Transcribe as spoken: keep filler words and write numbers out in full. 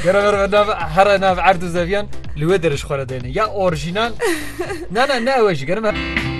Gera nav her nav erd zeviyan li wê deriş xwara dene. Ya orijinal. Ne ne ne ew jî gerim.